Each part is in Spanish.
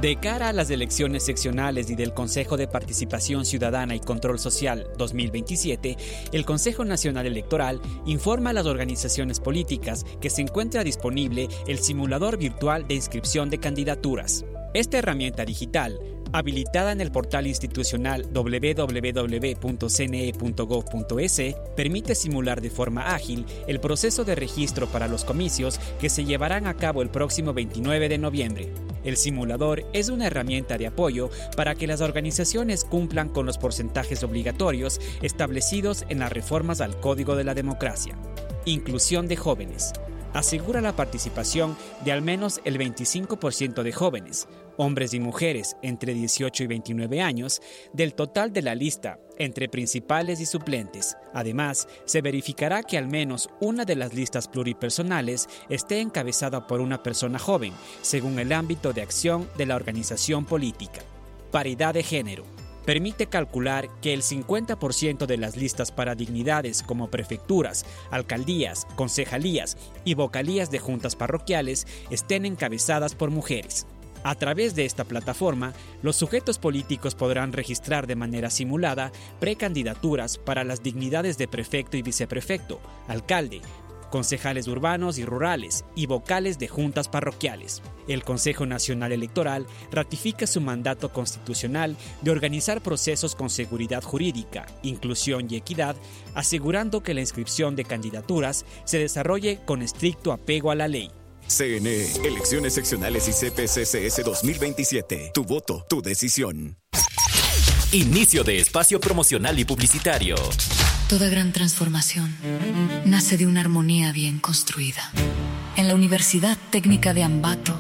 De cara a las elecciones seccionales y del Consejo de Participación Ciudadana y Control Social 2027, el Consejo Nacional Electoral informa a las organizaciones políticas que se encuentra disponible el simulador virtual de inscripción de candidaturas. Esta herramienta digital, habilitada en el portal institucional www.cne.gov.es, permite simular de forma ágil el proceso de registro para los comicios que se llevarán a cabo el próximo 29 de noviembre. El simulador es una herramienta de apoyo para que las organizaciones cumplan con los porcentajes obligatorios establecidos en las reformas al Código de la Democracia. Inclusión de jóvenes. Asegura la participación de al menos el 25% de jóvenes, hombres y mujeres entre 18 y 29 años, del total de la lista, entre principales y suplentes. Además, se verificará que al menos una de las listas pluripersonales esté encabezada por una persona joven, según el ámbito de acción de la organización política. Paridad de género. Permite calcular que el 50% de las listas para dignidades como prefecturas, alcaldías, concejalías y vocalías de juntas parroquiales estén encabezadas por mujeres. A través de esta plataforma, los sujetos políticos podrán registrar de manera simulada precandidaturas para las dignidades de prefecto y viceprefecto, alcalde, concejales urbanos y rurales y vocales de juntas parroquiales. El Consejo Nacional Electoral ratifica su mandato constitucional de organizar procesos con seguridad jurídica, inclusión y equidad, asegurando que la inscripción de candidaturas se desarrolle con estricto apego a la ley. CNE, Elecciones Seccionales y CPCCS 2027. Tu voto, tu decisión. Inicio de espacio promocional y publicitario. Toda gran transformación nace de una armonía bien construida. En la Universidad Técnica de Ambato,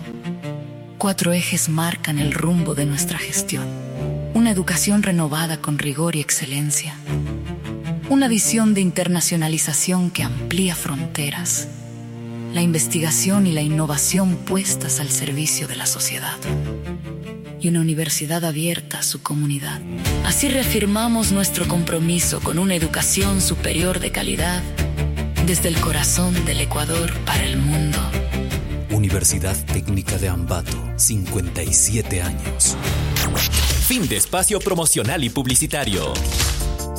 4 ejes marcan el rumbo de nuestra gestión. Una educación renovada con rigor y excelencia. Una visión de internacionalización que amplía fronteras. La investigación y la innovación puestas al servicio de la sociedad. Y una universidad abierta a su comunidad. Así reafirmamos nuestro compromiso con una educación superior de calidad desde el corazón del Ecuador para el mundo. Universidad Técnica de Ambato, 57 años. Fin de espacio promocional y publicitario.